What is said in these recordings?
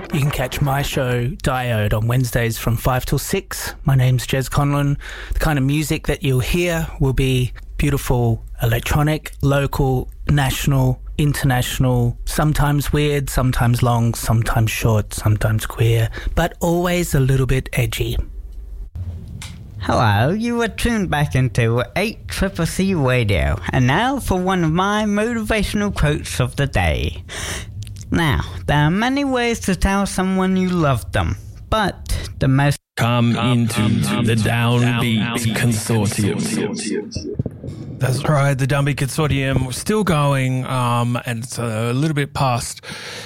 You can catch my show, Diode, on Wednesdays from 5 till 6. My name's Jez Conlon. The kind of music that you'll hear will be beautiful electronic, local, national, international, sometimes weird, sometimes long, sometimes short, sometimes queer, but always a little bit edgy. Hello, you are tuned back into 8CCC Radio, and now for one of my motivational quotes of the day. Now, there are many ways to tell someone you love them, but the most... Come into the Downbeat Consortium. That's right, the Downbeat Consortium still going, and it's a little bit past,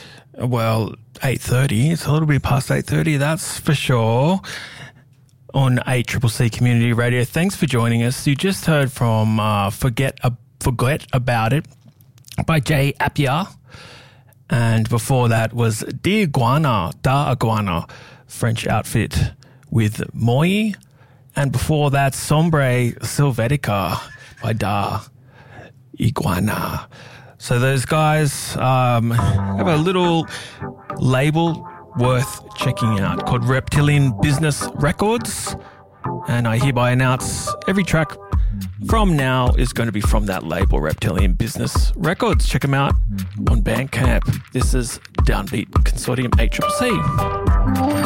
8:30. It's a little bit past 8:30, that's for sure, on 8CCC Community Radio. Thanks for joining us. You just heard from Forget About It by Jay Appiah. And before that was Da Iguana, French outfit with Moi. And before that, Sombre Silvetica by Da Iguana. So those guys have a little label worth checking out called Reptilian Business Records. And I hereby announce every track from now is going to be from that label, Reptilian Business Records. Check them out on Bandcamp. This is Downbeat Consortium 8CCC.